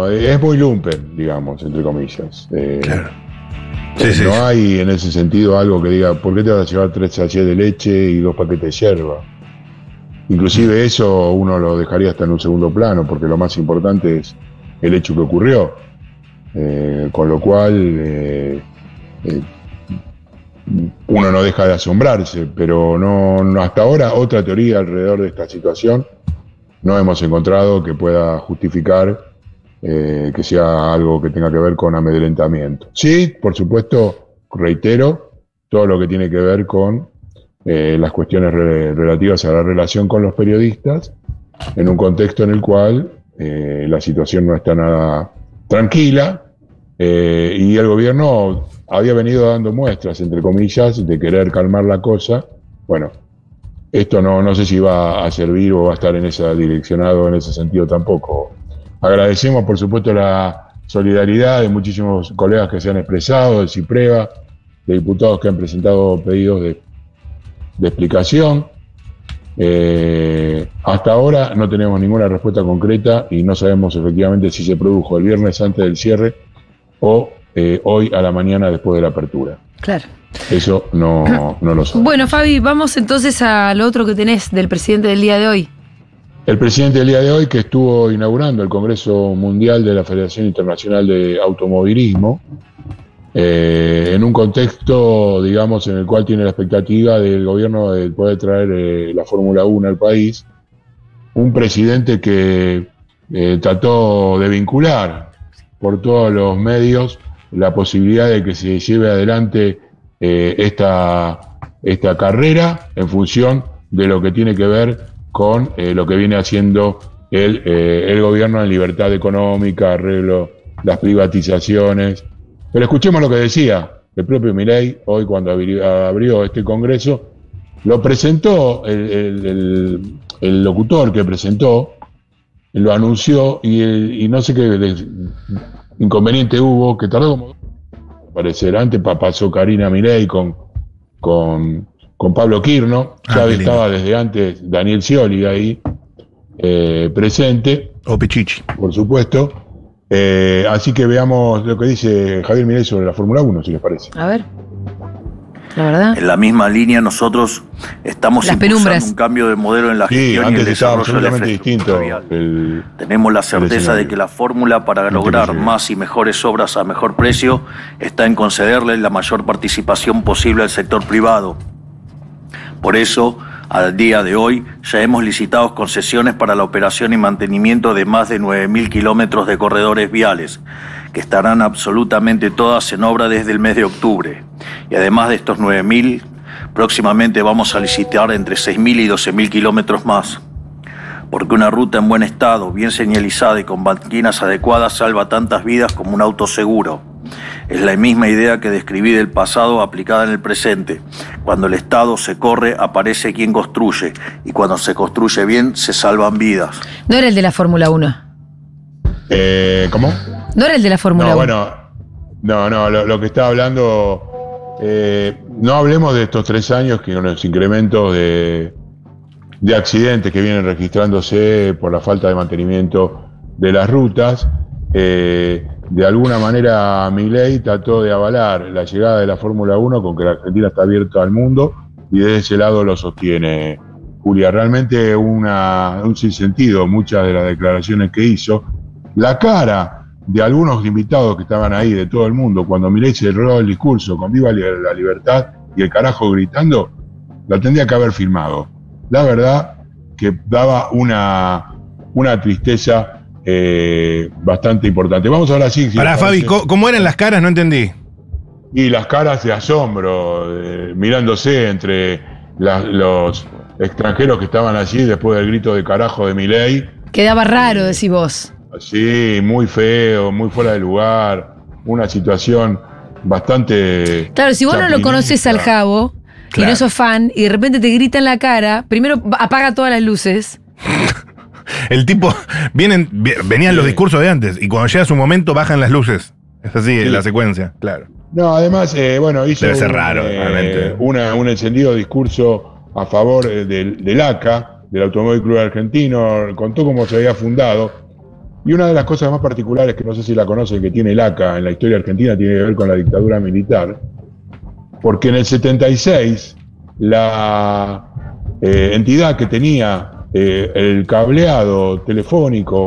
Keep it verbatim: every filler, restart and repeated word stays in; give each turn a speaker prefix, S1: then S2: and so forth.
S1: es muy lumpen, digamos, entre comillas. Eh,
S2: claro. Sí, sí,
S1: no
S2: sí.
S1: hay en ese sentido algo que diga, ¿por qué te vas a llevar tres sachets de leche y dos paquetes de yerba? Inclusive eso uno lo dejaría hasta en un segundo plano, porque lo más importante es el hecho que ocurrió. Eh, con lo cual eh, eh, uno no deja de asombrarse, pero no, no hasta ahora otra teoría alrededor de esta situación no hemos encontrado que pueda justificar eh, que sea algo que tenga que ver con amedrentamiento. Sí, por supuesto, reitero, todo lo que tiene que ver con eh, las cuestiones re relativas a la relación con los periodistas, en un contexto en el cual eh, la situación no está nada tranquila, eh, y el gobierno había venido dando muestras, entre comillas, de querer calmar la cosa. Bueno, esto no, no sé si va a servir o va a estar en esa direccionado en ese sentido tampoco. Agradecemos, por supuesto, la solidaridad de muchísimos colegas que se han expresado, de CIPREVA, de diputados que han presentado pedidos de, de explicación. Eh, hasta ahora no tenemos ninguna respuesta concreta y no sabemos efectivamente si se produjo el viernes antes del cierre o eh, hoy a la mañana después de la apertura.
S3: Claro.
S1: Eso no, no lo sabemos.
S3: Bueno, Fabi, vamos entonces a lo otro que tenés del presidente del día de hoy.
S1: El presidente del día de hoy, que estuvo inaugurando el Congreso Mundial de la Federación Internacional de Automovilismo, eh, en un contexto, digamos, en el cual tiene la expectativa del gobierno de poder traer eh, la Fórmula uno al país, un presidente que eh, trató de vincular por todos los medios la posibilidad de que se lleve adelante eh, esta, esta carrera en función de lo que tiene que ver con eh, lo que viene haciendo el, eh, el gobierno en libertad económica, arreglo las privatizaciones. Pero escuchemos lo que decía el propio Milei hoy cuando abrió, abrió este congreso. Lo presentó el, el, el, el locutor que presentó, lo anunció y, el, y no sé qué inconveniente hubo, que tardó como parecer. Antes pasó Karina Milei con, con, con Pablo Quirno, ya ah, estaba desde antes Daniel Scioli ahí eh, presente.
S2: O Pichichi.
S1: Por supuesto. Eh, así que veamos lo que dice Javier Milei sobre la Fórmula uno, si les parece.
S3: A ver. La verdad.
S4: En la misma línea nosotros estamos
S3: Las
S4: impulsando
S3: penumbras.
S4: un cambio de modelo en la
S1: sí,
S4: gestión y el desarrollo de la
S1: distinto el,
S4: Tenemos la certeza de que la fórmula para lograr más y mejores obras a mejor precio está en concederle la mayor participación posible al sector privado. Por eso, al día de hoy, ya hemos licitado concesiones para la operación y mantenimiento de más de nueve mil kilómetros de corredores viales, que estarán absolutamente todas en obra desde el mes de octubre. Y además de estos nueve mil, próximamente vamos a licitar entre seis mil y doce mil kilómetros más. Porque una ruta en buen estado, bien señalizada y con banquinas adecuadas salva tantas vidas como un auto seguro. Es la misma idea que describí del pasado aplicada en el presente. Cuando el Estado se corre, aparece quien construye. Y cuando se construye bien, se salvan vidas.
S3: No era el de la Fórmula uno.
S1: Eh, ¿Cómo?
S3: No era el de la Fórmula
S1: no,
S3: uno.
S1: Bueno, no, no, lo, lo que estaba hablando... Eh, no hablemos de estos tres años que con los incrementos de, de accidentes que vienen registrándose por la falta de mantenimiento de las rutas. Eh, de alguna manera Milei trató de avalar la llegada de la Fórmula uno con que la Argentina está abierta al mundo y desde ese lado lo sostiene Julia. Realmente una, un sinsentido muchas de las declaraciones que hizo. La cara de algunos invitados que estaban ahí de todo el mundo cuando Milei cerró el discurso con viva la libertad y el carajo gritando, la tendría que haber filmado. La verdad que daba una, una tristeza Eh, bastante importante. Vamos ahora sí. Si
S2: Pará, Fabi, ¿cómo eran las caras? No entendí.
S1: Y las caras de asombro, eh, mirándose entre la, los extranjeros que estaban allí después del grito de carajo de Milei.
S3: Quedaba raro, decís vos.
S1: Sí, muy feo, muy fuera de lugar. Una situación bastante.
S3: Claro, si vos no lo conoces al Jabo, claro, y no sos fan, y de repente te grita en la cara, primero apaga todas las luces.
S2: El tipo, vienen, venían sí. los discursos de antes y cuando llega su momento bajan las luces. Es así, sí. la secuencia, claro.
S1: No, además, eh, bueno, hizo
S2: Debe ser
S1: un,
S2: raro,
S1: eh,
S2: realmente.
S1: Una, un encendido discurso a favor del, del A C A, del Automóvil Club Argentino, contó cómo se había fundado. Y una de las cosas más particulares, que no sé si la conocen, que tiene el A C A en la historia argentina, tiene que ver con la dictadura militar, porque en el setenta y seis la eh, entidad que tenía eh, el cableado telefónico